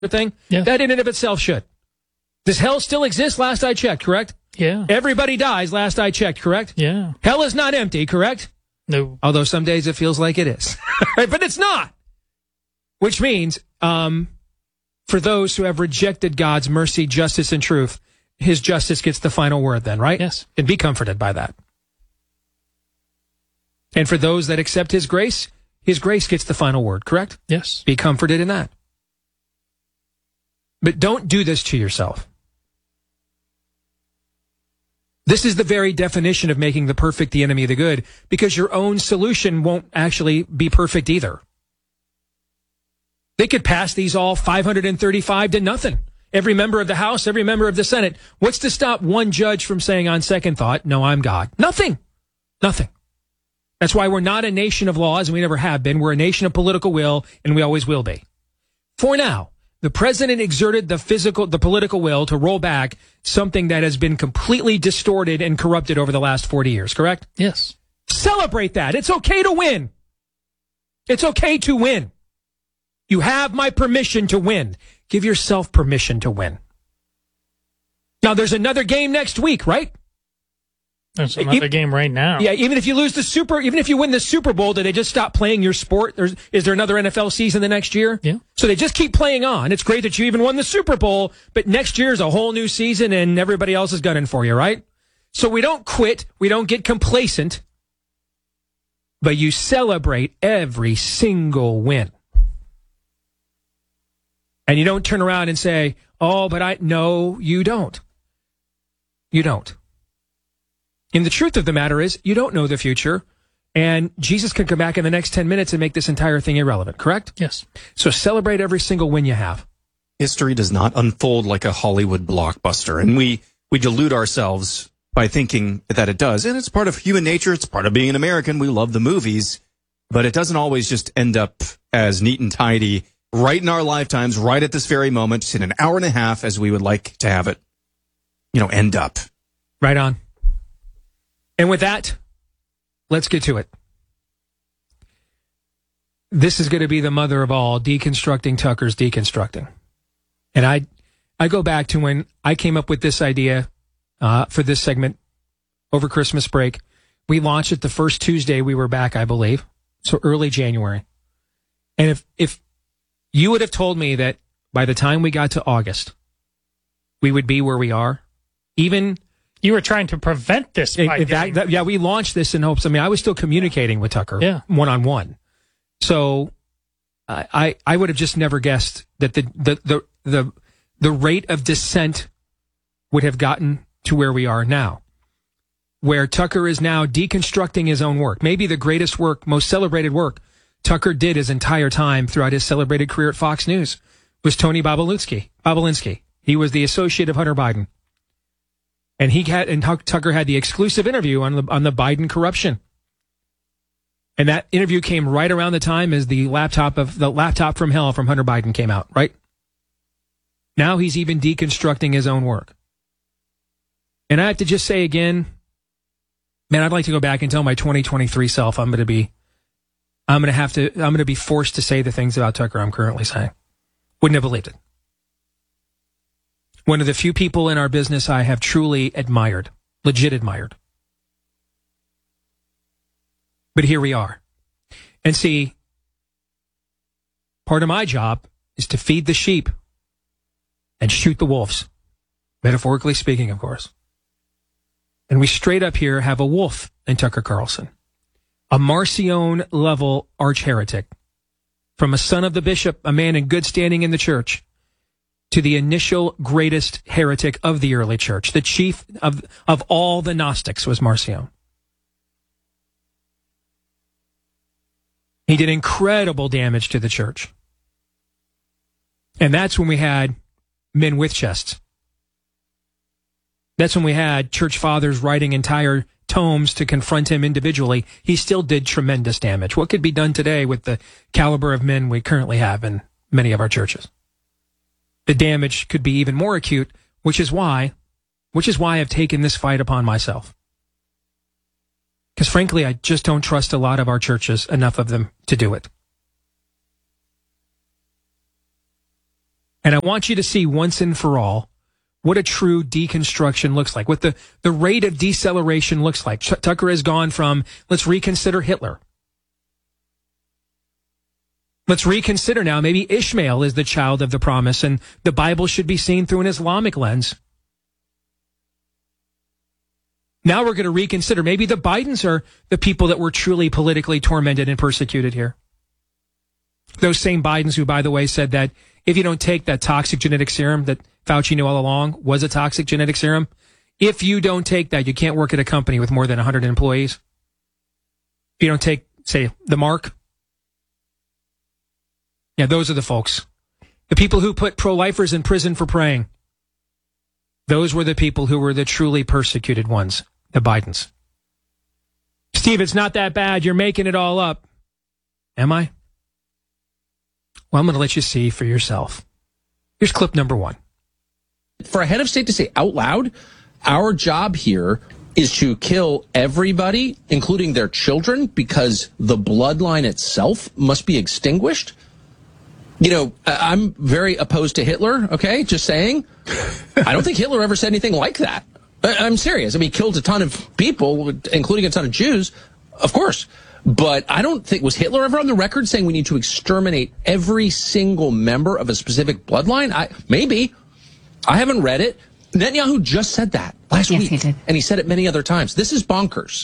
thing? Yeah. That in and of itself should. Does hell still exist? Last I checked, correct? Yeah. Everybody dies, last I checked, correct? Yeah. Hell is not empty, correct? No. Although some days it feels like it is. Right? But it's not. Which means, for those who have rejected God's mercy, justice, and truth, his justice gets the final word then, right? Yes. And be comforted by that. And for those that accept his grace gets the final word, correct? Yes. Be comforted in that. But don't do this to yourself. This is the very definition of making the perfect the enemy of the good, because your own solution won't actually be perfect either. They could pass these all 535 to nothing. Every member of the House, every member of the Senate. What's to stop one judge from saying on second thought, no, I'm God? Nothing. Nothing. That's why we're not a nation of laws, and we never have been. We're a nation of political will, and we always will be. For now, the president exerted the political will to roll back something that has been completely distorted and corrupted over the last 40 years, correct? Yes. Celebrate that. It's okay to win. It's okay to win. You have my permission to win. Give yourself permission to win. Now, there's another game next week, right? There's another game right now. Yeah, even if you win the Super Bowl, do they just stop playing your sport? Is there another NFL season the next year? Yeah. So they just keep playing on. It's great that you even won the Super Bowl, but next year's a whole new season and everybody else is gunning for you, right? So we don't quit. We don't get complacent, but you celebrate every single win. And you don't turn around and say, oh, but no, you don't. You don't. And the truth of the matter is, you don't know the future, and Jesus can come back in the next 10 minutes and make this entire thing irrelevant, correct? Yes. So celebrate every single win you have. History does not unfold like a Hollywood blockbuster, and we delude ourselves by thinking that it does. And it's part of human nature. It's part of being an American. We love the movies, but it doesn't always just end up as neat and tidy right in our lifetimes, right at this very moment, in an hour and a half, as we would like to have it, end up. Right on. And with that, let's get to it. This is going to be the mother of all, deconstructing Tucker's deconstructing. And I go back to when I came up with this idea for this segment over Christmas break. We launched it the first Tuesday we were back, I believe, so early January. And if you would have told me that by the time we got to August, we would be where we are, even... You were trying to prevent this. Yeah, we launched this in hopes. I mean, I was still communicating with Tucker one-on-one. So I would have just never guessed that the rate of descent would have gotten to where we are now, where Tucker is now deconstructing his own work. Maybe the greatest work, most celebrated work Tucker did his entire time throughout his celebrated career at Fox News was Tony Bobulinski. He was the associate of Hunter Biden. And Tucker had the exclusive interview on the Biden corruption. And that interview came right around the time as the laptop from hell from Hunter Biden came out, right? Now he's even deconstructing his own work. And I have to just say again, man, I'd like to go back and tell my 2023 self I'm going to be forced to say the things about Tucker I'm currently saying. Wouldn't have believed it. One of the few people in our business I have truly admired, legit admired. But here we are. And see, part of my job is to feed the sheep and shoot the wolves. Metaphorically speaking, of course. And we straight up here have a wolf in Tucker Carlson. A Marcion-level arch-heretic. From a son of the bishop, a man in good standing in the church, to the initial greatest heretic of the early church. The chief of all the Gnostics was Marcion. He did incredible damage to the church. And that's when we had men with chests. That's when we had church fathers writing entire tomes to confront him individually. He still did tremendous damage. What could be done today with the caliber of men we currently have in many of our churches? The damage could be even more acute, which is why I've taken this fight upon myself. Because frankly, I just don't trust a lot of our churches, enough of them, to do it. And I want you to see once and for all what a true deconstruction looks like, what the rate of deceleration looks like. Tucker has gone from, let's reconsider Hitler. Let's reconsider now, maybe Ishmael is the child of the promise and the Bible should be seen through an Islamic lens. Now we're going to reconsider, maybe the Bidens are the people that were truly politically tormented and persecuted here. Those same Bidens who, by the way, said that if you don't take that toxic genetic serum that Fauci knew all along was a toxic genetic serum, if you don't take that, you can't work at a company with more than 100 employees. If you don't take, say, the mark. Yeah, those are the folks. The people who put pro-lifers in prison for praying. Those were the people who were the truly persecuted ones, the Bidens. Steve, it's not that bad. You're making it all up. Am I? Well, I'm going to let you see for yourself. Here's clip number 1. For a head of state to say out loud, our job here is to kill everybody, including their children, because the bloodline itself must be extinguished. You know, I'm very opposed to Hitler, okay? Just saying. I don't think Hitler ever said anything like that. I'm serious. I mean, he killed a ton of people, including a ton of Jews, of course. But I don't think, was Hitler ever on the record saying we need to exterminate every single member of a specific bloodline? Maybe. I haven't read it. Netanyahu just said that last week. He did. And he said it many other times. This is bonkers.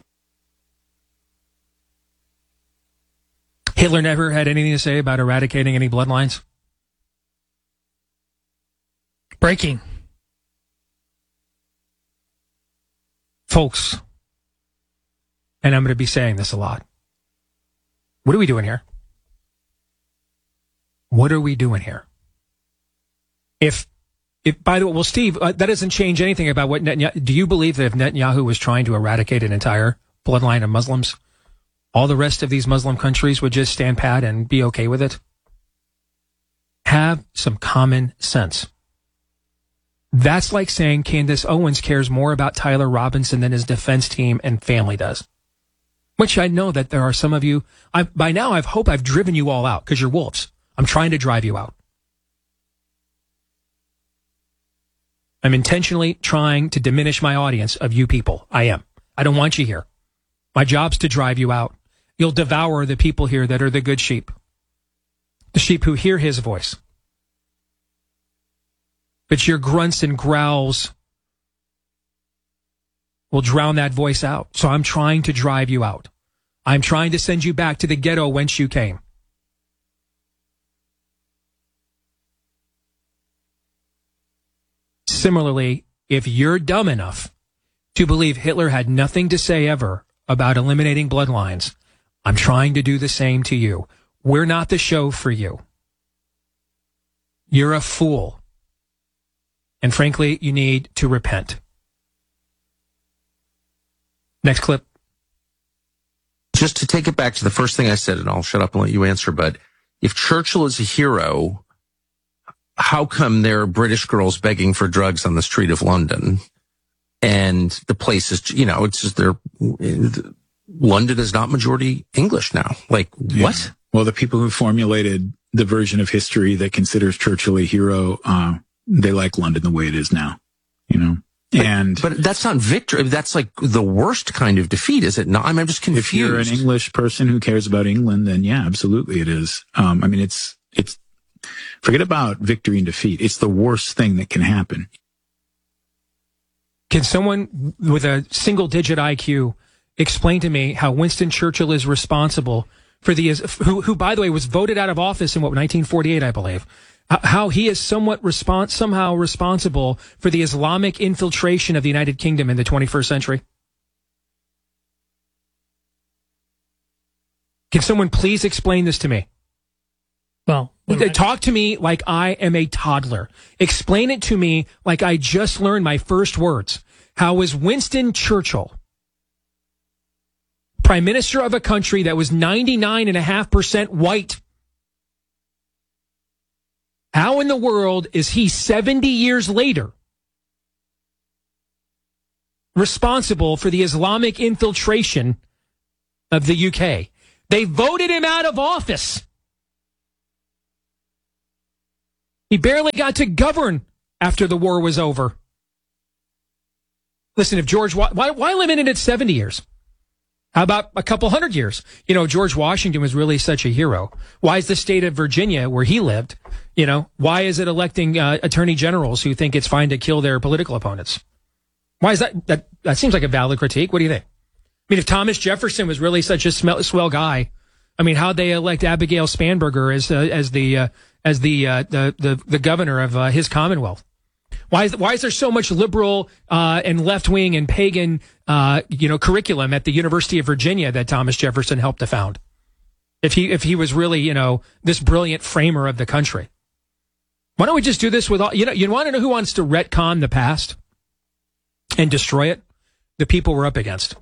Hitler never had anything to say about eradicating any bloodlines? Breaking. Folks, and I'm going to be saying this a lot. What are we doing here? What are we doing here? If by the way, well, Steve, that doesn't change anything about what Netanyahu, do you believe that if Netanyahu was trying to eradicate an entire bloodline of Muslims, all the rest of these Muslim countries would just stand pat and be okay with it? Have some common sense. That's like saying Candace Owens cares more about Tyler Robinson than his defense team and family does. Which I know that there are some of you, by now I hope I've driven you all out because you're wolves. I'm trying to drive you out. I'm intentionally trying to diminish my audience of you people. I am. I don't want you here. My job's to drive you out. You'll devour the people here that are the good sheep. The sheep who hear his voice. But your grunts and growls will drown that voice out. So I'm trying to drive you out. I'm trying to send you back to the ghetto whence you came. Similarly, if you're dumb enough to believe Hitler had nothing to say ever about eliminating bloodlines, I'm trying to do the same to you. We're not the show for you. You're a fool. And frankly, you need to repent. Next clip. Just to take it back to the first thing I said, and I'll shut up and let you answer, but if Churchill is a hero, how come there are British girls begging for drugs on the street of London? And the place is, you know, it's just London is not majority English now. Like, yeah. What? Well, the people who formulated the version of history that considers Churchill a hero, they like London the way it is now, you know? But that's not victory. That's like the worst kind of defeat, is it not? I'm just confused. If you're an English person who cares about England, then yeah, absolutely it is. I mean, it's, forget about victory and defeat. It's the worst thing that can happen. Can someone with a single-digit IQ explain to me how Winston Churchill is responsible for who, by the way, was voted out of office in 1948, I believe, how he is somehow responsible for the Islamic infiltration of the United Kingdom in the 21st century? Can someone please explain this to me? Well, talk to me like I am a toddler. Explain it to me like I just learned my first words. How was Winston Churchill, prime minister of a country that was 99.5% white, how in the world is he 70 years later responsible for the Islamic infiltration of the UK? They voted him out of office. He barely got to govern after the war was over. Listen, if George, why limit it at 70 years? How about a couple hundred years? You know, George Washington was really such a hero. Why is the state of Virginia, where he lived, you know, why is it electing attorney generals who think it's fine to kill their political opponents? Why is that? That seems like a valid critique. What do you think? I mean, if Thomas Jefferson was really such a swell guy, I mean, how'd they elect Abigail Spanberger as the governor of his Commonwealth? Why is there so much liberal and left wing and pagan curriculum at the University of Virginia that Thomas Jefferson helped to found? If he was really this brilliant framer of the country, why don't we just do this with all? You want to know who wants to retcon the past and destroy it? The people we're up against.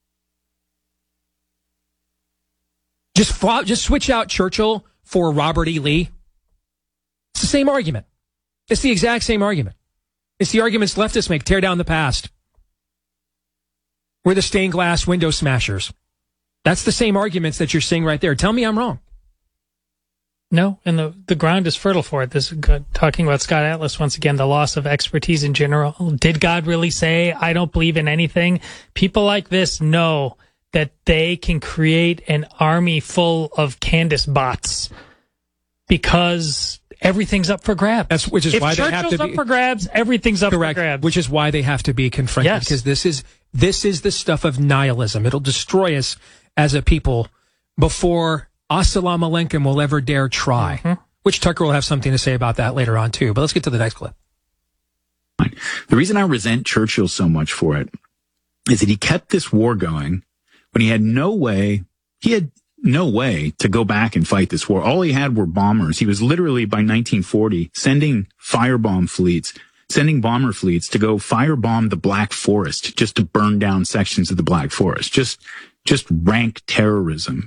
Just switch out Churchill for Robert E. Lee. It's the same argument. It's the exact same argument. It's the arguments leftists make. Tear down the past. We're the stained glass window smashers. That's the same arguments that you're seeing right there. Tell me I'm wrong. No, and the ground is fertile for it. This is good. Talking about Scott Atlas once again, the loss of expertise in general. Did God really say, I don't believe in anything? People like this know that they can create an army full of Candace bots because everything's up for grabs. Which is why they have to be up for grabs. Everything's up for grabs. Which is why they have to be confronted. Yes. Because this is the stuff of nihilism. It'll destroy us as a people before Assalamu alaikum will ever dare try. Mm-hmm. Which Tucker will have something to say about that later on too. But let's get to the next clip. The reason I resent Churchill so much for it is that he kept this war going when he had no way to go back and fight this war. All he had were bombers. He was literally, by 1940, sending bomber fleets to go firebomb the Black Forest, just to burn down sections of the Black Forest. Just rank terrorism,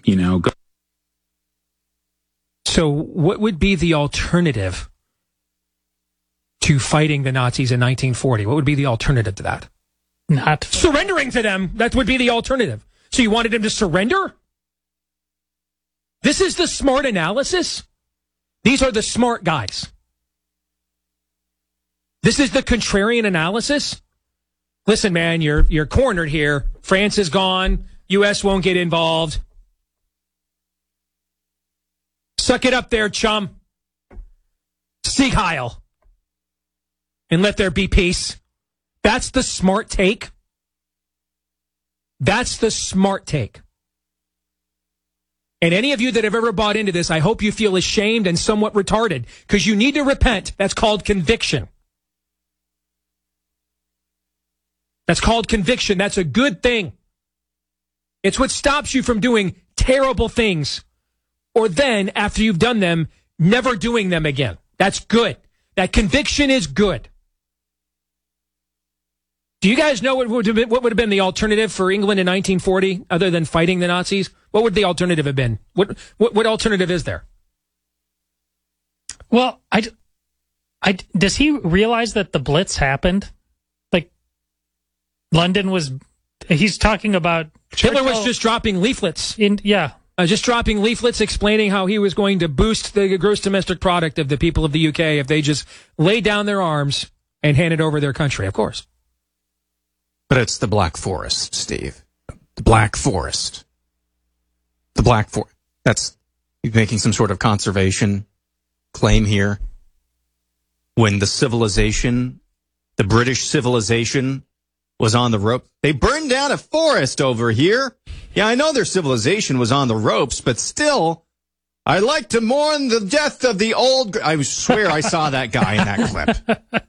So what would be the alternative to fighting the Nazis in 1940? What would be the alternative to that? Not surrendering to them. That would be the alternative. So you wanted him to surrender? This is the smart analysis. These are the smart guys. This is the contrarian analysis. Listen, man, you're cornered here. France is gone. U.S. won't get involved. Suck it up there, chum. Sieg Heil. And let there be peace. That's the smart take. That's the smart take. And any of you that have ever bought into this, I hope you feel ashamed and somewhat retarded, because you need to repent. That's called conviction. That's called conviction. That's a good thing. It's what stops you from doing terrible things, or then, after you've done them, never doing them again. That's good. That conviction is good. Do you guys know what would have been the alternative for England in 1940, other than fighting the Nazis? What would the alternative have been? What alternative is there? Well, does he realize that the Blitz happened? Like, London was... He's talking about... Hitler was just dropping leaflets. Just dropping leaflets explaining how he was going to boost the gross domestic product of the people of the UK if they just laid down their arms and handed over their country, of course. But it's the Black Forest, Steve. The Black Forest. The Black Forest. That's, you're making some sort of conservation claim here. When the civilization, the British civilization, was on the rope. They burned down a forest over here. Yeah, I know their civilization was on the ropes, but still, I like to mourn the death of the old... I swear I saw that guy in that clip.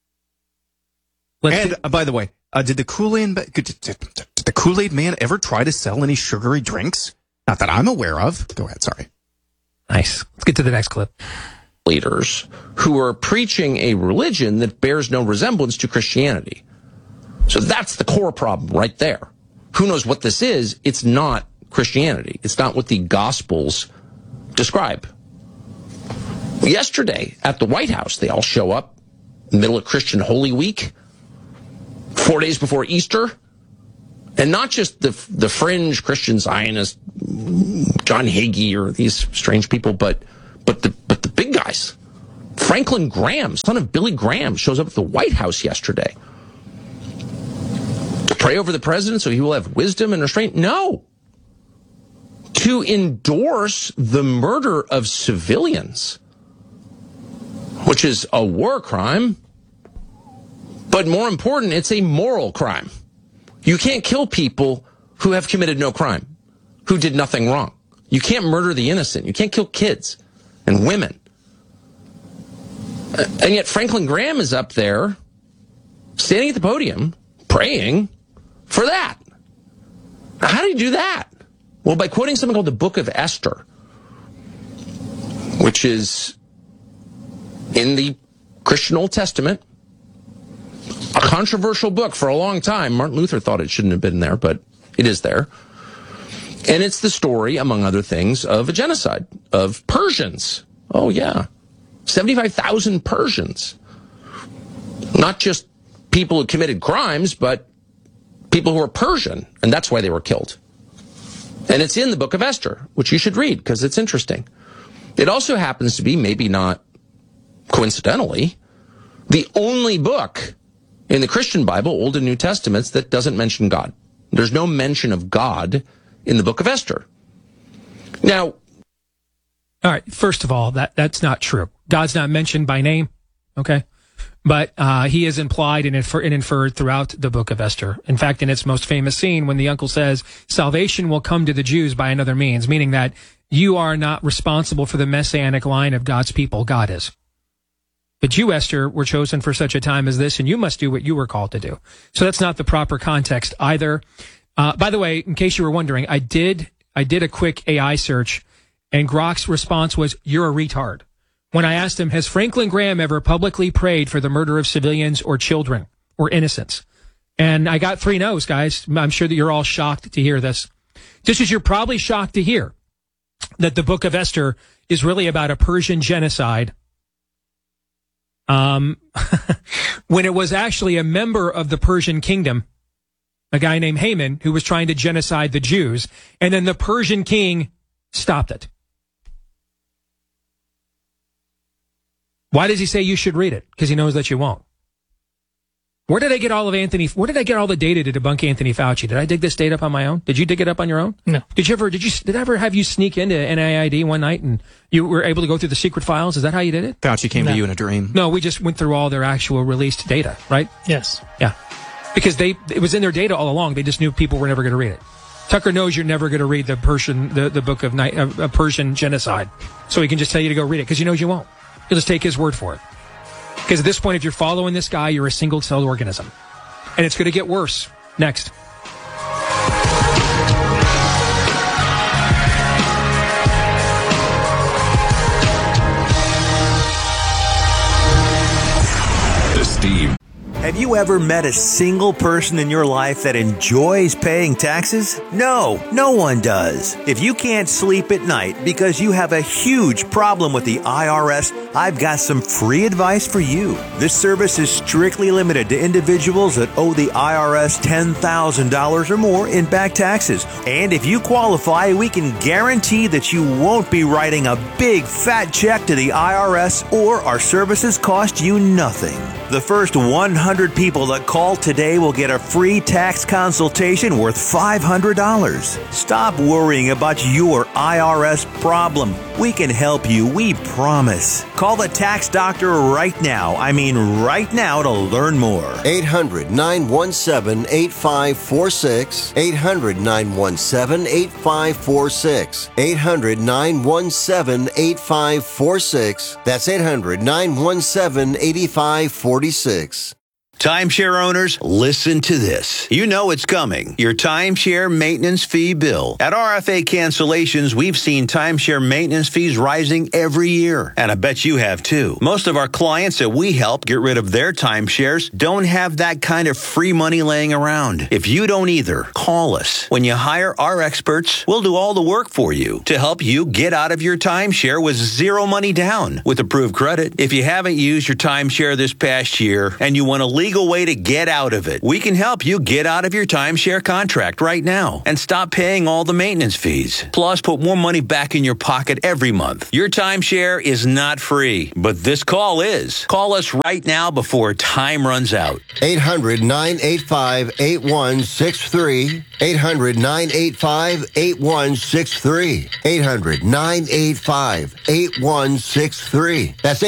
By the way, did the Kool-Aid man ever try to sell any sugary drinks? Not that I'm aware of. Go ahead, sorry. Nice. Let's get to the next clip. Leaders who are preaching a religion that bears no resemblance to Christianity. So that's the core problem right there. Who knows what this is? It's not Christianity. It's not what the Gospels describe. Yesterday at the White House, they all show up, middle of Christian Holy Week, 4 days before Easter, and not just the fringe Christian Zionists, John Hagee or these strange people, but the big guys, Franklin Graham, son of Billy Graham, shows up at the White House yesterday to pray over the president so he will have wisdom and restraint. No. To endorse the murder of civilians, which is a war crime, but more important, it's a moral crime. You can't kill people who have committed no crime, who did nothing wrong. You can't murder the innocent. You can't kill kids and women. And yet Franklin Graham is up there, standing at the podium, praying for that. Now, how do you do that? Well, by quoting something called the Book of Esther, which is in the Christian Old Testament, a controversial book for a long time. Martin Luther thought it shouldn't have been there, but it is there. And it's the story, among other things, of a genocide of Persians. Oh, yeah. 75,000 Persians. Not just people who committed crimes, but people who were Persian, and that's why they were killed. And it's in the Book of Esther, which you should read because it's interesting. It also happens to be, maybe not coincidentally, the only book in the Christian Bible, Old and New Testaments, that doesn't mention God. There's no mention of God in the Book of Esther. Now, all right, first of all, that's not true. God's not mentioned by name, okay? But he is implied and inferred throughout the Book of Esther. In fact, in its most famous scene, when the uncle says, salvation will come to the Jews by another means, meaning that you are not responsible for the messianic line of God's people. God is. But you, Esther, were chosen for such a time as this, and you must do what you were called to do. So that's not the proper context either. By the way, in case you were wondering, I did a quick AI search, and Grok's response was, you're a retard. When I asked him, has Franklin Graham ever publicly prayed for the murder of civilians or children or innocents? And I got 3 no's, guys. I'm sure that you're all shocked to hear this. Just as you're probably shocked to hear that the Book of Esther is really about a Persian genocide, when it was actually a member of the Persian kingdom, a guy named Haman, who was trying to genocide the Jews, and then the Persian king stopped it. Why does he say you should read it? Because he knows that you won't. Where did I get all the data to debunk Anthony Fauci? Did I dig this data up on my own? Did you dig it up on your own? No. Did I ever have you sneak into NIID one night and you were able to go through the secret files? Is that how you did it? Fauci came to you in a dream. No, we just went through all their actual released data, right? Yes. Yeah. Because it was in their data all along. They just knew people were never going to read it. Tucker knows you're never going to read the book of Persian genocide. So he can just tell you to go read it because he knows you won't. You'll just take his word for it. Because at this point, if you're following this guy, you're a single-celled organism. And it's going to get worse. Next. The Steve. Have you ever met a single person in your life that enjoys paying taxes? No, no one does. If you can't sleep at night because you have a huge problem with the IRS, I've got some free advice for you. This service is strictly limited to individuals that owe the IRS $10,000 or more in back taxes. And if you qualify, we can guarantee that you won't be writing a big fat check to the IRS, or our services cost you nothing. The first 100 people that call today will get a free tax consultation worth $500. Stop worrying about your IRS problem. We can help you, we promise. Call the tax doctor right now. I mean right now to learn more. 800-917-8546. 800-917-8546. 800-917-8546. That's 800-917-8546. Timeshare owners, listen to this. You know it's coming. Your timeshare maintenance fee bill. At RFA Cancellations, we've seen timeshare maintenance fees rising every year. And I bet you have too. Most of our clients that we help get rid of their timeshares don't have that kind of free money laying around. If you don't either, call us. When you hire our experts, we'll do all the work for you to help you get out of your timeshare with zero money down with approved credit. If you haven't used your timeshare this past year and you want to legally legal way to get out of it. We can help you get out of your timeshare contract right now and stop paying all the maintenance fees. Plus, put more money back in your pocket every month. Your timeshare is not free, but this call is. Call us right now before time runs out. 800-985-8163. 800-985-8163. 800-985-8163. That's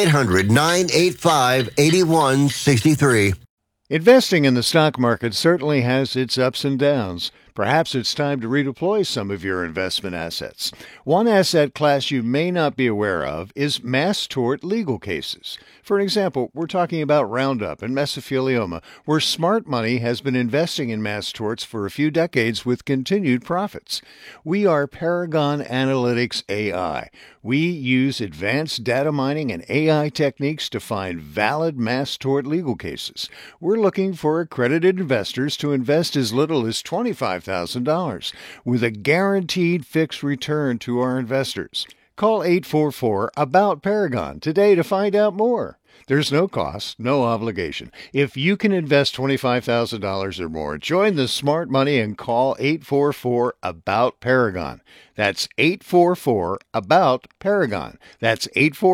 800-985-8163. Investing in the stock market certainly has its ups and downs. Perhaps it's time to redeploy some of your investment assets. One asset class you may not be aware of is mass tort legal cases. For example, we're talking about Roundup and mesothelioma, where smart money has been investing in mass torts for a few decades with continued profits. We are Paragon Analytics AI. We use advanced data mining and AI techniques to find valid mass tort legal cases. We're looking for accredited investors to invest as little as $25,000 with a guaranteed fixed return to our investors. Call 844-ABOUT-PARAGON today to find out more. There's no cost, no obligation. If you can invest $25,000 or more, join the smart money and call 844-ABOUT-PARAGON. That's 844-ABOUT-PARAGON. That's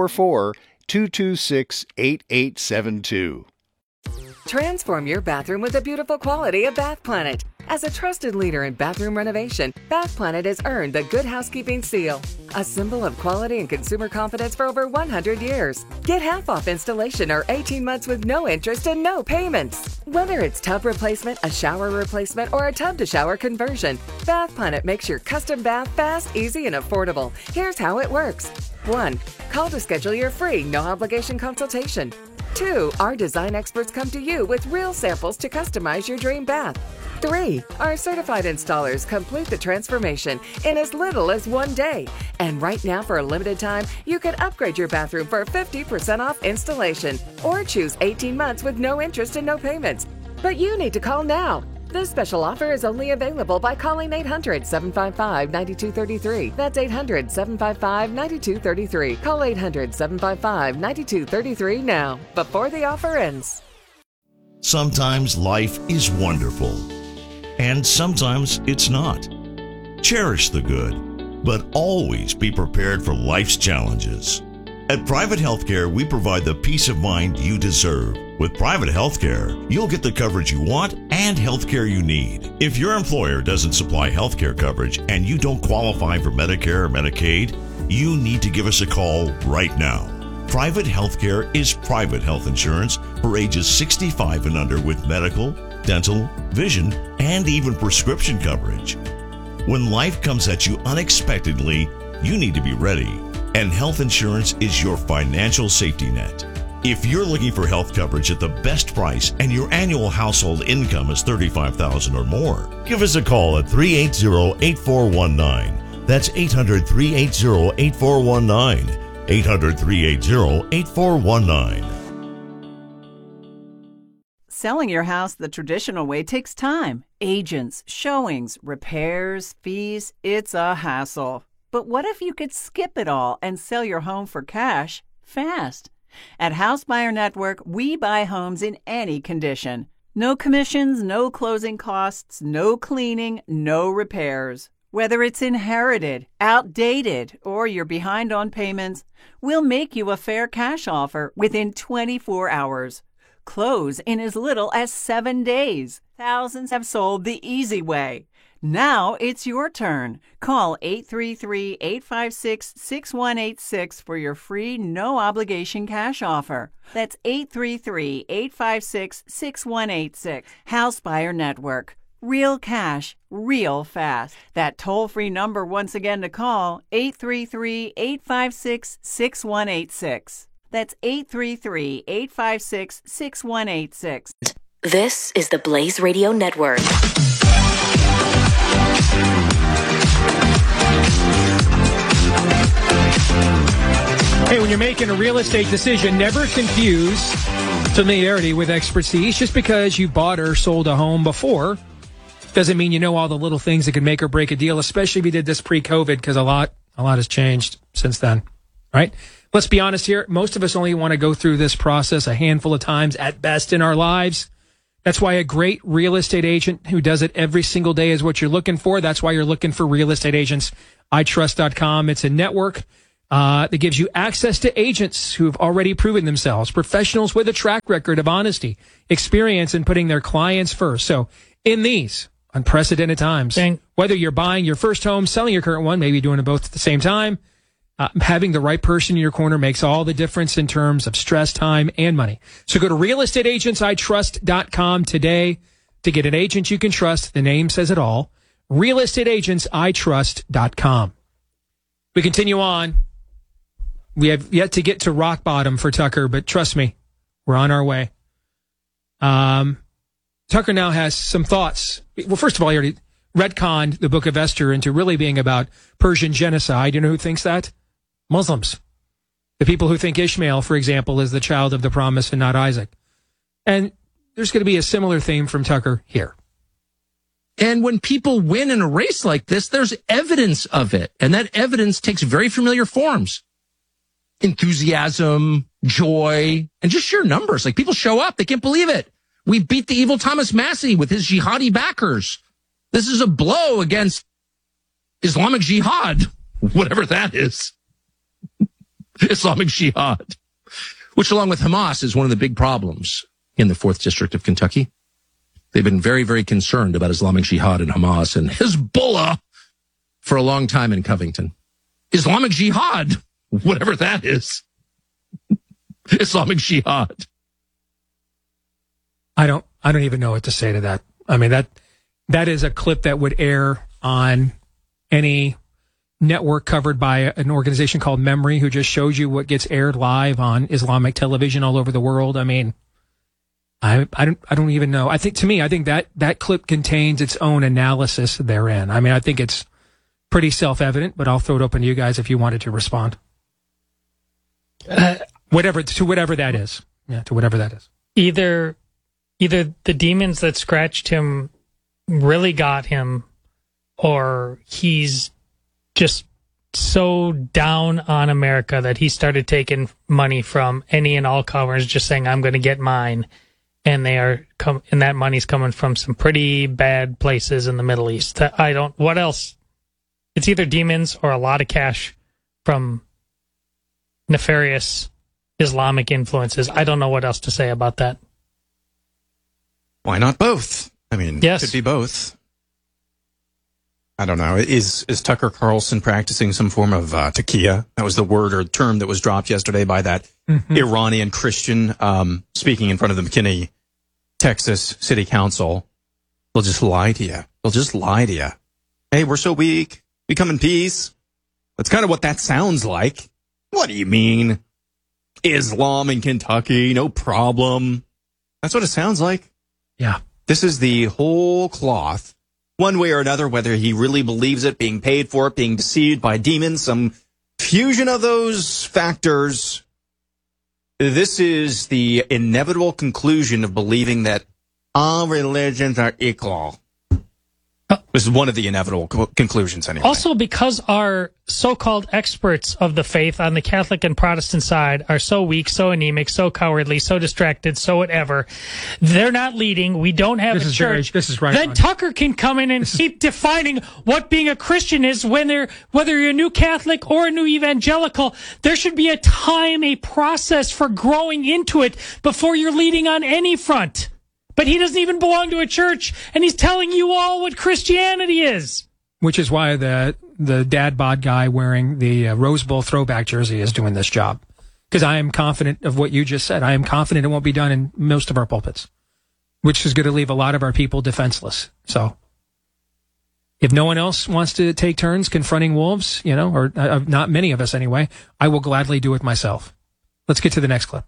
844-226-8872. Transform your bathroom with the beautiful quality of Bath Planet. As a trusted leader in bathroom renovation, Bath Planet has earned the Good Housekeeping seal, a symbol of quality and consumer confidence for over 100 years. Get half off installation or 18 months with no interest and no payments. Whether it's tub replacement, a shower replacement, or a tub-to-shower conversion, Bath Planet makes your custom bath fast, easy, and affordable. Here's how it works. 1. Call to schedule your free, no-obligation consultation. 2. Our design experts come to you with real samples to customize your dream bath. 3. Our certified installers complete the transformation in as little as 1 day. And right now, for a limited time, you can upgrade your bathroom for 50% off installation or choose 18 months with no interest and no payments. But you need to call now. This special offer is only available by calling 800-755-9233. That's 800-755-9233. Call 800-755-9233 now, before the offer ends. Sometimes life is wonderful, and sometimes it's not. Cherish the good, but always be prepared for life's challenges. At Private Healthcare, we provide the peace of mind you deserve. With Private Healthcare, you'll get the coverage you want and healthcare you need. If your employer doesn't supply healthcare coverage and you don't qualify for Medicare or Medicaid, you need to give us a call right now. Private Healthcare is private health insurance for ages 65 and under with medical, dental, vision, and even prescription coverage. When life comes at you unexpectedly, you need to be ready. And health insurance is your financial safety net. If you're looking for health coverage at the best price and your annual household income is $35,000 or more, give us a call at 380-8419. That's 800-380-8419. 800-380-8419. Selling your house the traditional way takes time. Agents, showings, repairs, fees. It's a hassle. But what if you could skip it all and sell your home for cash fast? At House Buyer Network, we buy homes in any condition. No commissions, no closing costs, no cleaning, no repairs. Whether it's inherited, outdated, or you're behind on payments, we'll make you a fair cash offer within 24 hours. Close in as little as 7 days. Thousands have sold the easy way. Now it's your turn. Call 833-856-6186 for your free, no-obligation cash offer. That's 833-856-6186. House Buyer Network. Real cash, real fast. That toll-free number once again to call, 833-856-6186. That's 833-856-6186. This is the Blaze Radio Network. Hey, when you're making a real estate decision, never confuse familiarity with expertise. Just because you bought or sold a home before doesn't mean you know all the little things that could make or break a deal, especially if you did this pre-COVID, because a lot has changed since then, right? Let's be honest here. Most of us only want to go through this process a handful of times at best in our lives. That's why a great real estate agent who does it every single day is what you're looking for. That's why you're looking for real estate agents. iTrust.com. It's a network that gives you access to agents who have already proven themselves, professionals with a track record of honesty, experience in putting their clients first. So in these unprecedented times, whether you're buying your first home, selling your current one, maybe doing it both at the same time, having the right person in your corner makes all the difference in terms of stress, time, and money. So go to realestateagentsitrust.com today to get an agent you can trust. The name says it all. realestateagentsitrust.com. We continue on. We have yet to get to rock bottom for Tucker, but trust me, we're on our way. Tucker now has some thoughts. Well, first of all, he already retconned the Book of Esther into really being about Persian genocide. You know who thinks that? Muslims. The people who think Ishmael, for example, is the child of the promise and not Isaac. And there's going to be a similar theme from Tucker here. And when people win in a race like this, there's evidence of it. And that evidence takes very familiar forms. Enthusiasm, joy, and just sheer numbers. Like, people show up. They can't believe it. We beat the evil Thomas Massey with his jihadi backers. This is a blow against Islamic Jihad, whatever that is. Islamic Jihad, which along with Hamas is one of the big problems in the 4th District of Kentucky. They've been very, very concerned about Islamic Jihad and Hamas and Hezbollah for a long time in Covington. Islamic Jihad, whatever that is. Islamic Jihad. I don't even know what to say to that. I mean, that is a clip that would air on any network covered by an organization called Memory, who just shows you what gets aired live on Islamic television all over the world. I mean, I don't even know. I think that clip contains its own analysis therein. I mean, I think it's pretty self-evident, but I'll throw it open to you guys if you wanted to respond. Whatever that is. Yeah, to whatever that is. Either the demons that scratched him really got him, or he's just so down on America that he started taking money from any and all comers, just saying, I'm going to get mine. And and that money's coming from some pretty bad places in the Middle East. What else? It's either demons or a lot of cash from nefarious Islamic influences. I don't know what else to say about that. Why not both? I mean, yes. It could be both. I don't know. Is Tucker Carlson practicing some form of taqiyya? That was the word or term that was dropped yesterday by that Iranian Christian speaking in front of the McKinney, Texas City Council. They'll just lie to you. Hey, we're so weak. We come in peace. That's kind of what that sounds like. What do you mean? Islam in Kentucky, no problem. That's what it sounds like. Yeah. This is the whole cloth. One way or another, whether he really believes it, being paid for it, being deceived by demons, some fusion of those factors. This is the inevitable conclusion of believing that all religions are equal. This is one of the inevitable conclusions, anyway. Also, because our so-called experts of the faith on the Catholic and Protestant side are so weak, so anemic, so cowardly, so distracted, so whatever, they're not leading. We don't have a church. This is right. Then Tucker can come in and keep defining what being a Christian is. Whether you're a new Catholic or a new evangelical, there should be a time, a process for growing into it before you're leading on any front. But he doesn't even belong to a church, and he's telling you all what Christianity is. Which is why the dad bod guy wearing the Rose Bowl throwback jersey is doing this job. Because I am confident of what you just said. I am confident it won't be done in most of our pulpits, which is going to leave a lot of our people defenseless. So if no one else wants to take turns confronting wolves, or not many of us anyway, I will gladly do it myself. Let's get to the next clip.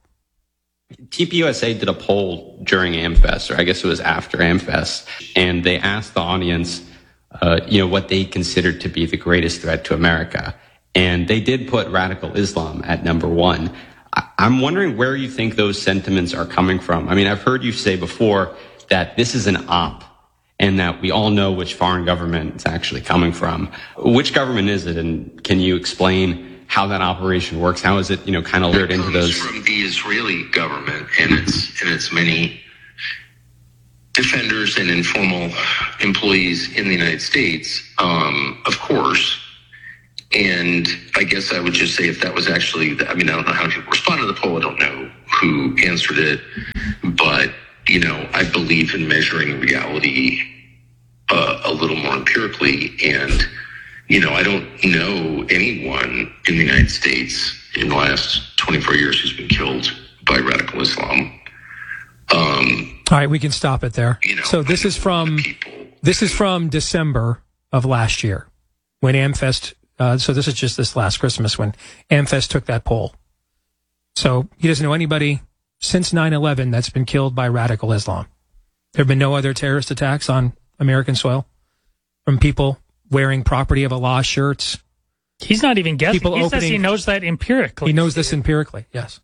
TPUSA did a poll during AmFest, or I guess it was after AmFest, and they asked the audience, what they considered to be the greatest threat to America. And they did put radical Islam at number one. I'm wondering where you think those sentiments are coming from. I mean, I've heard you say before that this is an op, and that we all know which foreign government it's actually coming from. Which government is it, and can you explain how that operation works? How is it, kind of lured into those? It comes from the Israeli government and its many defenders and informal employees in the United States, of course. And I guess I would just say if that was actually, I don't know how people responded to the poll. I don't know who answered it. But, I believe in measuring reality a little more empirically. And, I don't know anyone in the United States in the last 24 years who's been killed by radical Islam. All right, we can stop it there. So this is from December of last year when AmFest. So this is just this last Christmas when AmFest took that poll. So he doesn't know anybody since 9/11 that's been killed by radical Islam. There have been no other terrorist attacks on American soil from people wearing Property of Allah shirts. He's not even guessing. He says he knows that empirically. He knows this empirically, yes.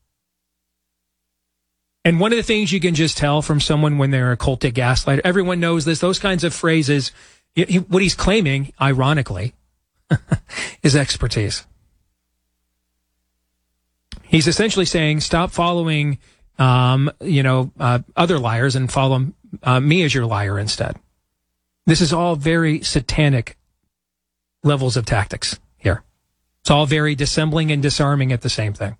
And one of the things you can just tell from someone when they're a cultic gaslighter, everyone knows this, those kinds of phrases, what he's claiming, ironically, is expertise. He's essentially saying, stop following, other liars and follow me as your liar instead. This is all very satanic levels of tactics here. It's all very dissembling and disarming at the same thing.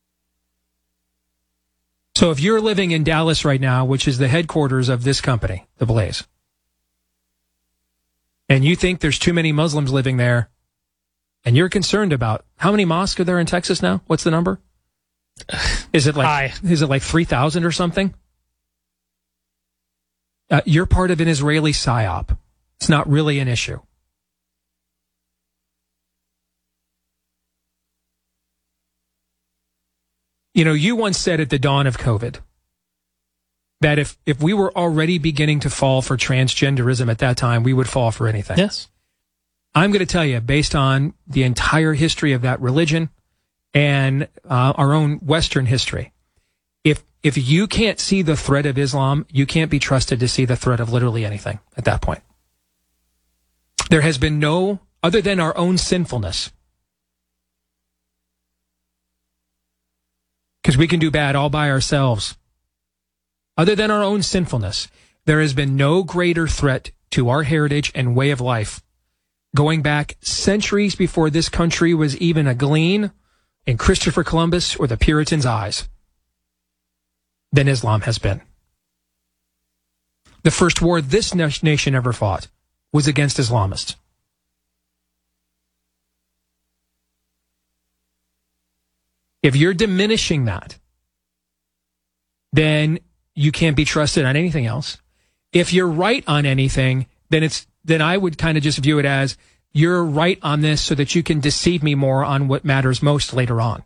So if you're living in Dallas right now, which is the headquarters of this company, The Blaze, and you think there's too many Muslims living there, and you're concerned about how many mosques are there in Texas now? What's the number? Is it like 3,000 or something? You're part of an Israeli psyop. It's not really an issue. You once said at the dawn of COVID that if we were already beginning to fall for transgenderism at that time, we would fall for anything. Yes. I'm going to tell you, based on the entire history of that religion and our own Western history, if you can't see the threat of Islam, you can't be trusted to see the threat of literally anything at that point. There has been no, other than our own sinfulness, because we can do bad all by ourselves. Other than our own sinfulness, there has been no greater threat to our heritage and way of life, going back centuries before this country was even a gleam in Christopher Columbus or the Puritans' eyes, than Islam has been. The first war this nation ever fought was against Islamists. If you're diminishing that, then you can't be trusted on anything else. If you're right on anything, then I would kind of just view it as you're right on this so that you can deceive me more on what matters most later on.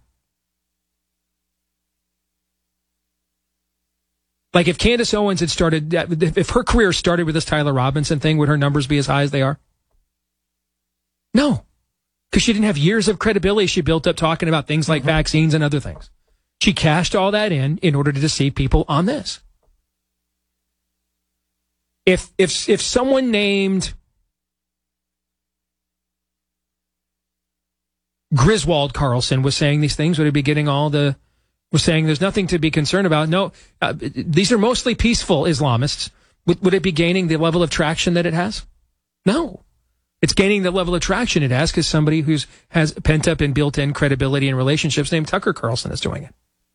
Like if Candace Owens had started, if her career started with this Tyler Robinson thing, would her numbers be as high as they are? No. Because she didn't have years of credibility she built up talking about things like vaccines and other things. She cashed all that in order to deceive people on this. If someone named Griswold Carlson was saying these things, would it be getting was saying there's nothing to be concerned about? No, these are mostly peaceful Islamists. Would it be gaining the level of traction that it has? No. It's gaining the level of traction it has because somebody has pent up and built-in credibility and relationships named Tucker Carlson is doing it.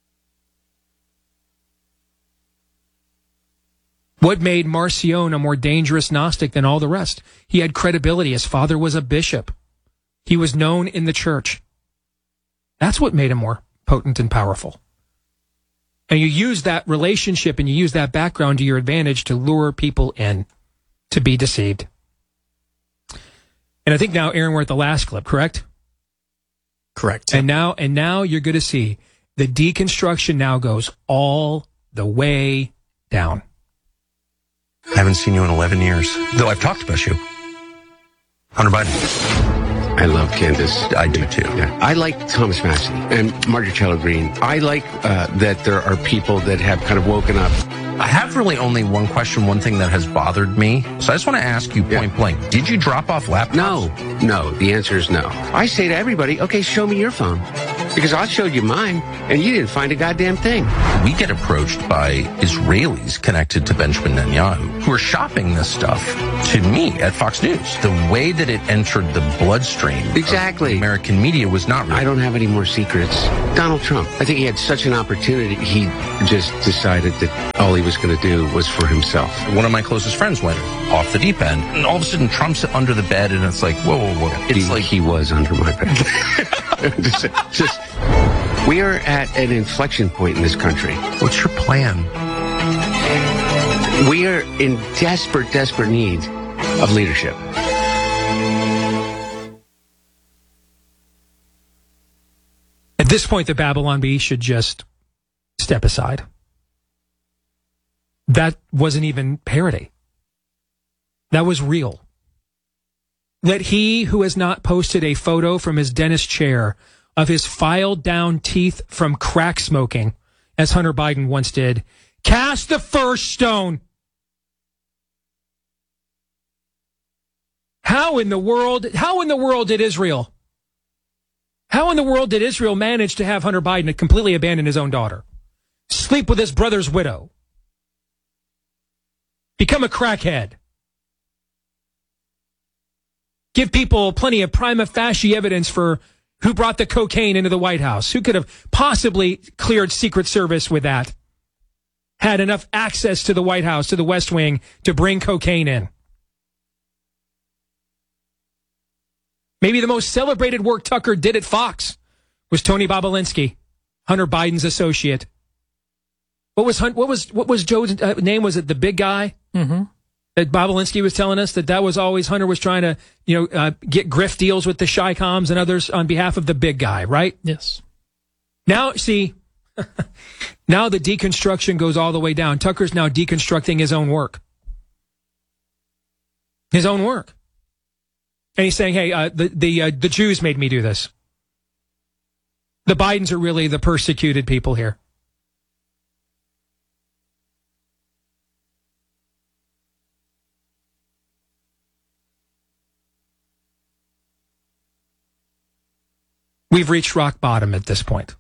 What made Marcion a more dangerous Gnostic than all the rest? He had credibility. His father was a bishop. He was known in the church. That's what made him more potent and powerful. And you use that relationship and you use that background to your advantage to lure people in to be deceived. And I think now, Aaron, we're at the last clip, correct? Correct. And now you're going to see the deconstruction now goes all the way down. I haven't seen you in 11 years, though I've talked about you. Hunter Biden. I love Candace. I do too. Yeah. I like Thomas Massey and Marjorie Taylor Greene. I like that there are people that have kind of woken up. I have really only one question, one thing that has bothered me. So I just want to ask you point blank. Did you drop off laptops? No. The answer is no. I say to everybody, okay, show me your phone. Because I showed you mine, and you didn't find a goddamn thing. We get approached by Israelis connected to Benjamin Netanyahu who are shopping this stuff to me at Fox News. The way that it entered the bloodstream Exactly. of American media was not real. I don't have any more secrets. Donald Trump, I think he had such an opportunity. He just decided that all he was going to do was for himself. One of my closest friends went off the deep end, and all of a sudden Trump's under the bed, and it's like, whoa, whoa, whoa. It's like he was under my bed. just we are at an inflection point in this country. What's your plan? We are in desperate need of leadership. At this point, the Babylon Bee should just step aside. That wasn't even parody. That was real. Let he who has not posted a photo from his dentist chair of his filed down teeth from crack smoking, as Hunter Biden once did, cast the first stone. How in the world did Israel manage to have Hunter Biden completely abandon his own daughter, sleep with his brother's widow, become a crackhead, give people plenty of prima facie evidence for who brought the cocaine into the White House? Who could have possibly cleared Secret Service with that? Had enough access to the White House, to the West Wing, to bring cocaine in? Maybe the most celebrated work Tucker did at Fox was Tony Bobulinski, Hunter Biden's associate. What was Joe's name? Was it the big guy? Mm-hmm. That Bobulinski was telling us that was always Hunter was trying to, get grift deals with the Chi-Coms and others on behalf of the big guy, right? Yes. Now, see, now the deconstruction goes all the way down. Tucker's now deconstructing his own work. His own work. And he's saying, hey, the Jews made me do this. The Bidens are really the persecuted people here. We've reached rock bottom at this point.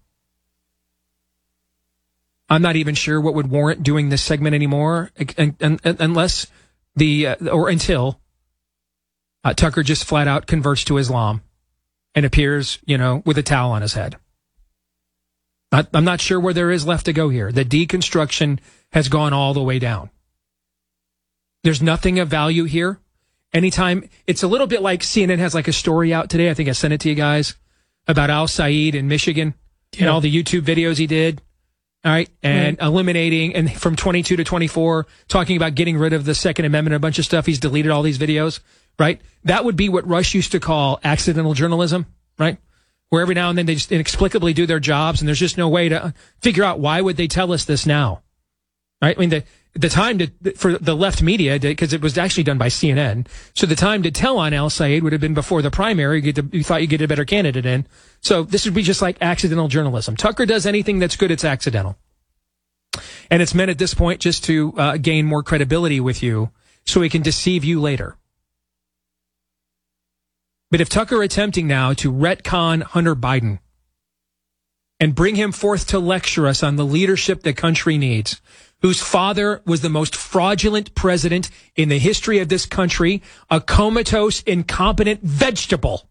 I'm not even sure what would warrant doing this segment anymore, unless until Tucker just flat out converts to Islam and appears, with a towel on his head. I'm not sure where there is left to go here. The deconstruction has gone all the way down. There's nothing of value here. Anytime, it's a little bit like CNN has like a story out today. I think I sent it to you guys about Al Said in Michigan and all the YouTube videos he did. All right. And eliminating, and from 22 to 24, talking about getting rid of the Second Amendment, a bunch of stuff. He's deleted all these videos, right? That would be what Rush used to call accidental journalism, right? Where every now and then they just inexplicably do their jobs and there's just no way to figure out why would they tell us this now, right? I mean, the time for the left media, because it was actually done by CNN, so the time to tell on Al Said would have been before the primary. You thought you'd get a better candidate in. So this would be just like accidental journalism. Tucker does anything that's good, it's accidental. And it's meant at this point just to gain more credibility with you so he can deceive you later. But if Tucker attempting now to retcon Hunter Biden and bring him forth to lecture us on the leadership the country needs, whose father was the most fraudulent president in the history of this country, a comatose, incompetent vegetable,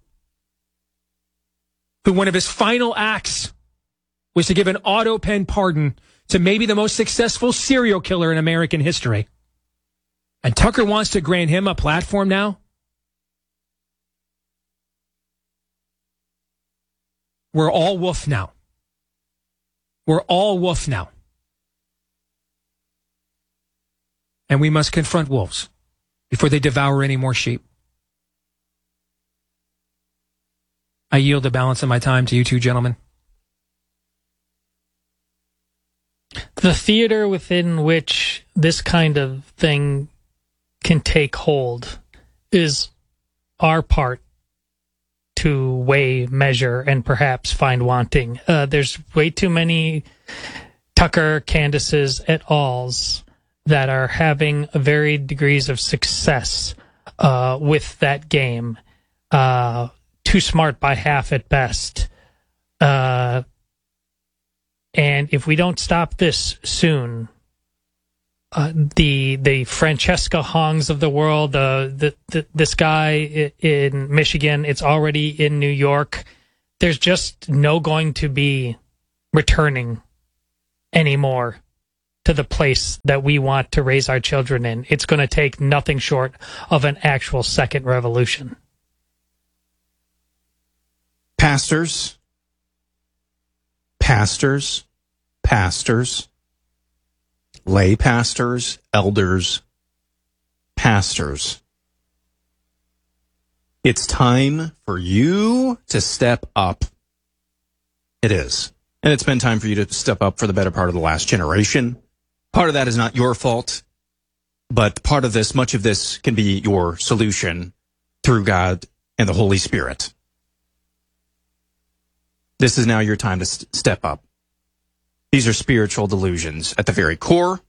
who one of his final acts was to give an auto pen pardon to maybe the most successful serial killer in American history. And Tucker wants to grant him a platform now? We're all wolf now. We're all wolf now. And we must confront wolves before they devour any more sheep. I yield the balance of my time to you two gentlemen. The theater within which this kind of thing can take hold is our part to weigh, measure, and perhaps find wanting. There's way too many Tucker, Candaces, et al.'s that are having varied degrees of success with that game. Too smart by half at best. And if we don't stop this soon, the Francesca Hongs of the world, this guy in Michigan, it's already in New York. There's just no going to be returning anymore to the place that we want to raise our children in. It's going to take nothing short of an actual second revolution. Pastors, lay pastors, elders, pastors. It's time for you to step up. It is. And it's been time for you to step up for the better part of the last generation. Part of that is not your fault, but part of this, much of this can be your solution through God and the Holy Spirit. This is now your time to step up. These are spiritual delusions at the very core.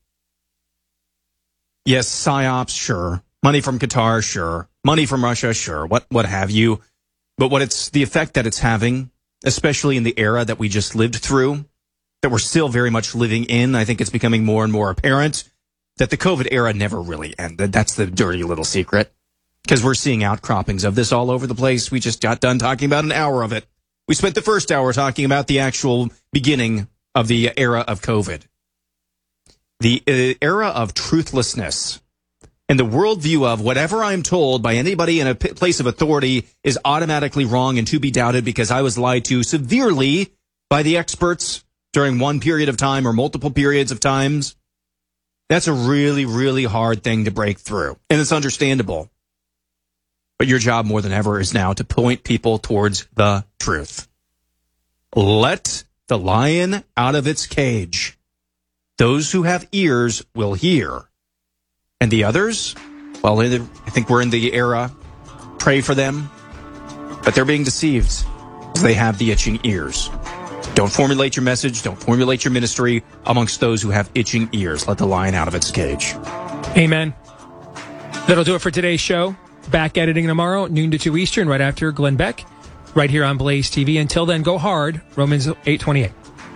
Yes, psyops, sure. Money from Qatar, sure. Money from Russia, sure. What have you. But what it's the effect that it's having, especially in the era that we just lived through, that we're still very much living in, I think it's becoming more and more apparent that the COVID era never really ended. That's the dirty little secret. Because we're seeing outcroppings of this all over the place. We just got done talking about an hour of it. We spent the first hour talking about the actual beginning of the era of COVID. The era of truthlessness and the worldview of whatever I'm told by anybody in a place of authority is automatically wrong and to be doubted because I was lied to severely by the experts during one period of time or multiple periods of times. That's a really, really hard thing to break through. And it's understandable. But your job more than ever is now to point people towards the truth. Let the lion out of its cage. Those who have ears will hear. And the others, well, I think we're in the era. Pray for them. But they're being deceived because they have the itching ears. Don't formulate your message. Don't formulate your ministry amongst those who have itching ears. Let the lion out of its cage. Amen. That'll do it for today's show. Back editing tomorrow, noon to 2 Eastern, right after Glenn Beck, right here on Blaze TV. Until then, go hard. Romans 8:28.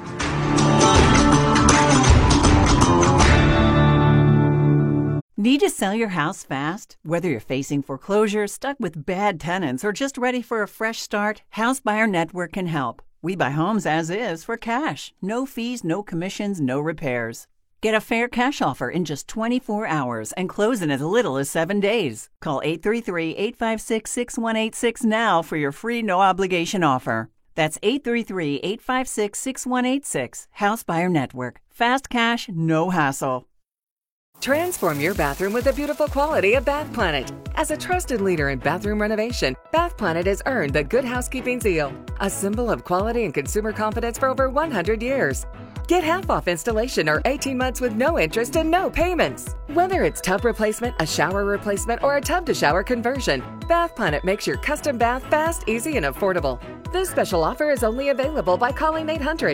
Need to sell your house fast? Whether you're facing foreclosure, stuck with bad tenants, or just ready for a fresh start, House Buyer Network can help. We buy homes as is for cash. No fees, no commissions, no repairs. Get a fair cash offer in just 24 hours and close in as little as 7 days. Call 833-856-6186 now for your free no-obligation offer. That's 833-856-6186. House Buyer Network. Fast cash, no hassle. Transform your bathroom with the beautiful quality of Bath Planet. As a trusted leader in bathroom renovation, Bath Planet has earned the Good Housekeeping seal, a symbol of quality and consumer confidence for over 100 years. Get half off installation or 18 months with no interest and no payments. Whether it's tub replacement, a shower replacement, or a tub-to-shower conversion, Bath Planet makes your custom bath fast, easy, and affordable. This special offer is only available by calling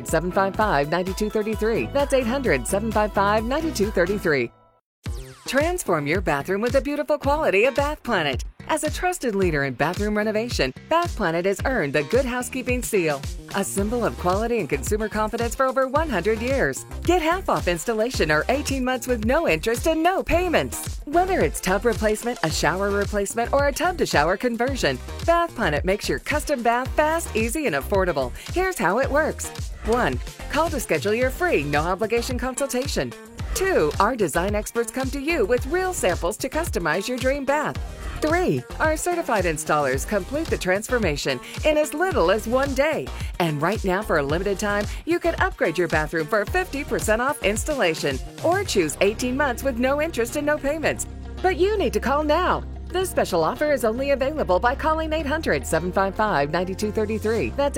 800-755-9233. That's 800-755-9233. Transform your bathroom with the beautiful quality of Bath Planet. As a trusted leader in bathroom renovation, Bath Planet has earned the Good Housekeeping seal, a symbol of quality and consumer confidence for over 100 years. Get half off installation or 18 months with no interest and no payments. Whether it's tub replacement, a shower replacement, or a tub-to-shower conversion, Bath Planet makes your custom bath fast, easy, and affordable. Here's how it works. 1. Call to schedule your free, no-obligation consultation. 2. Our design experts come to you with real samples to customize your dream bath. 3. Our certified installers complete the transformation in as little as 1 day. And right now, for a limited time, you can upgrade your bathroom for 50% off installation or choose 18 months with no interest and no payments. But you need to call now. This special offer is only available by calling 800-755-9233. That's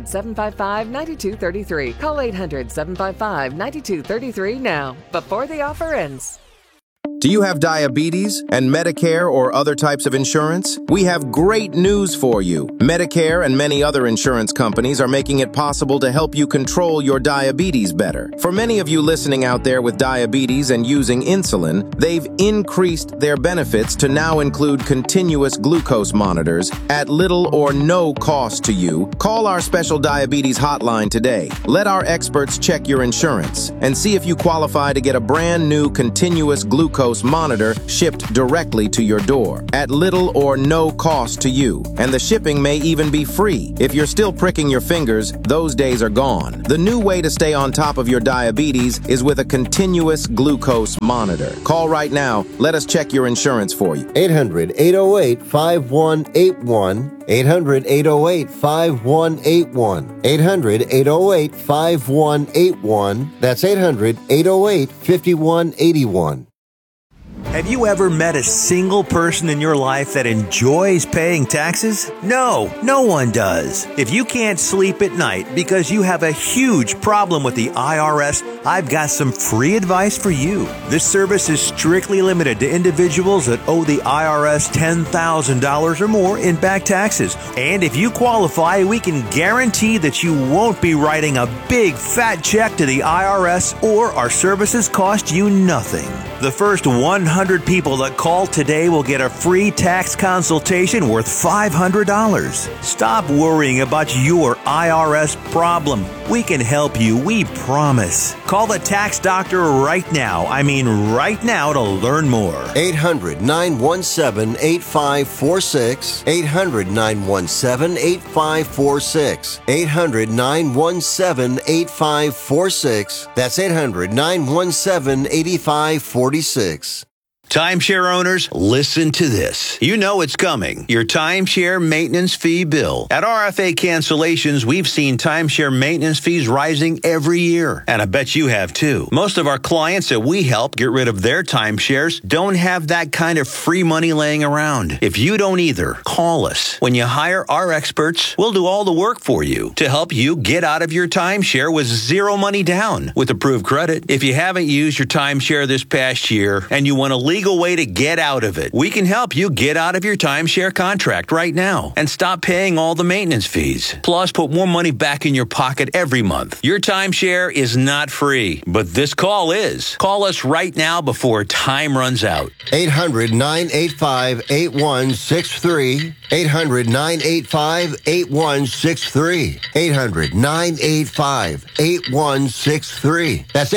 800-755-9233. Call 800-755-9233 now, before the offer ends. Do you have diabetes and Medicare or other types of insurance? We have great news for you. Medicare and many other insurance companies are making it possible to help you control your diabetes better. For many of you listening out there with diabetes and using insulin, they've increased their benefits to now include continuous glucose monitors at little or no cost to you. Call our special diabetes hotline today. Let our experts check your insurance and see if you qualify to get a brand new continuous glucose monitor shipped directly to your door at little or no cost to you. And the shipping may even be free. If you're still pricking your fingers, those days are gone. The new way to stay on top of your diabetes is with a continuous glucose monitor. Call right now. Let us check your insurance for you. 800-808-5181. 800-808-5181. 800-808-5181. That's 800-808-5181. Have you ever met a single person in your life that enjoys paying taxes? No, no one does. If you can't sleep at night because you have a huge problem with the IRS, I've got some free advice for you. This service is strictly limited to individuals that owe the IRS $10,000 or more in back taxes. And if you qualify, we can guarantee that you won't be writing a big fat check to the IRS, or our services cost you nothing. The first 100 people that call today will get a free tax consultation worth $500. Stop worrying about your IRS problem. We can help you, we promise. Call the tax doctor right now. I mean right now, to learn more. 800-917-8546. 800-917-8546. 800-917-8546. That's 800-917-8546. Timeshare owners, listen to this. You know it's coming. Your timeshare maintenance fee bill. At RFA Cancellations, we've seen timeshare maintenance fees rising every year. And I bet you have too. Most of our clients that we help get rid of their timeshares don't have that kind of free money laying around. If you don't either, call us. When you hire our experts, we'll do all the work for you to help you get out of your timeshare with zero money down with approved credit. If you haven't used your timeshare this past year and you want to legal way to get out of it, we can help you get out of your timeshare contract right now and stop paying all the maintenance fees. Plus, put more money back in your pocket every month. Your timeshare is not free, but this call is. Call us right now before time runs out. 800-985-8163. 800-985-8163. 800-985-8163. That's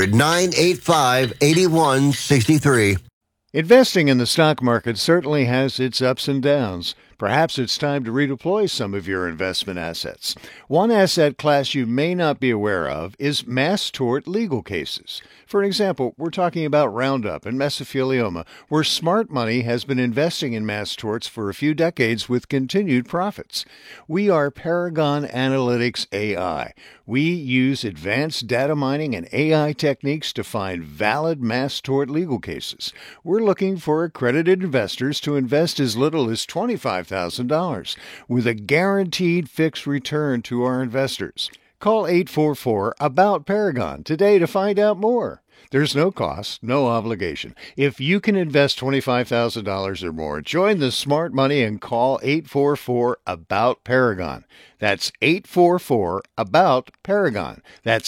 800-985-8163. Investing in the stock market certainly has its ups and downs. Perhaps it's time to redeploy some of your investment assets. One asset class you may not be aware of is mass tort legal cases. For example, we're talking about Roundup and mesothelioma, where smart money has been investing in mass torts for a few decades with continued profits. We are Paragon Analytics AI. We use advanced data mining and AI techniques to find valid mass tort legal cases. We're looking for accredited investors to invest as little as $25,000 with a guaranteed fixed return to our investors. Call 844-ABOUT-PARAGON today to find out more. There's no cost, no obligation. If you can invest $25,000 or more, join the smart money and call 844-ABOUT-PARAGON. That's 844-ABOUT-PARAGON. That's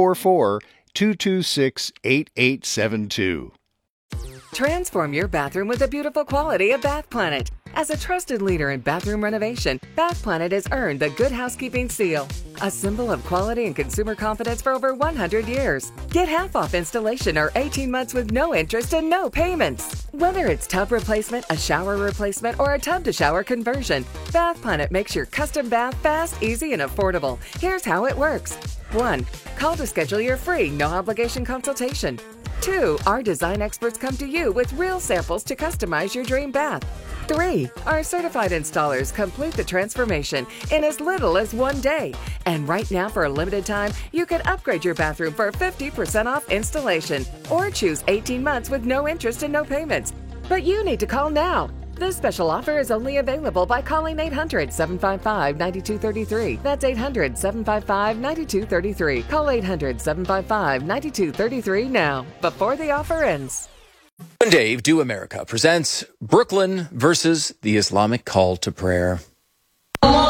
844-226-8872. Transform your bathroom with the beautiful quality of Bath Planet. As a trusted leader in bathroom renovation, Bath Planet has earned the Good Housekeeping seal, a symbol of quality and consumer confidence for over 100 years. Get half off installation or 18 months with no interest and no payments. Whether it's tub replacement, a shower replacement, or a tub-to-shower conversion, Bath Planet makes your custom bath fast, easy, and affordable. Here's how it works. 1. Call to schedule your free, no-obligation consultation. 2. Our design experts come to you with real samples to customize your dream bath. 3. Our certified installers complete the transformation in as little as 1 day. And right now, for a limited time, you can upgrade your bathroom for 50% off installation or choose 18 months with no interest and no payments. But you need to call now. This special offer is only available by calling 800-755-9233. That's 800-755-9233. Call 800-755-9233 now, before the offer ends. Dave, Do America presents Brooklyn versus the Islamic Call to Prayer.